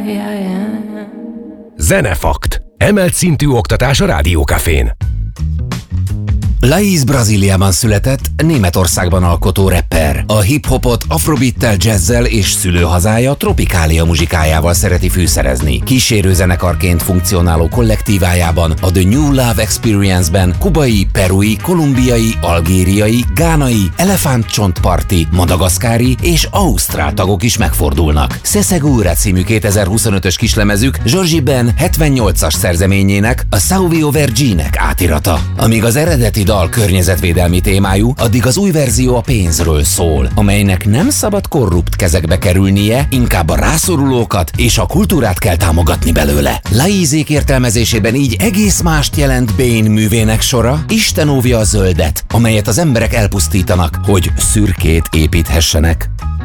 Zenefakt. Emelt szintű oktatás a Rádiókafén. Laiz Brazíliában született, Németországban alkotó rapper. A hip-hopot afrobeattel, jazzel és szülőhazája Tropikália muzsikájával szereti fűszerezni. Kísérőzenekarként funkcionáló kollektívájában, a The New Love Experience-ben kubai, perui, kolumbiai, algériai, gánai, elefántcsontparti, madagaszkári és ausztrál tagok is megfordulnak. Se Segura című 2025-ös kislemezük Jorji Ben 78-as szerzeményének, a Sauvio Vergine-nek átirata. Amíg az eredeti dal környezetvédelmi témájú, addig az új verzió a pénzről szól, amelynek nem szabad korrupt kezekbe kerülnie, inkább a rászorulókat és a kultúrát kell támogatni belőle. Laizék értelmezésében így egész mást jelent Bane művének sora, Isten óvja a zöldet, amelyet az emberek elpusztítanak, hogy szürkét építhessenek.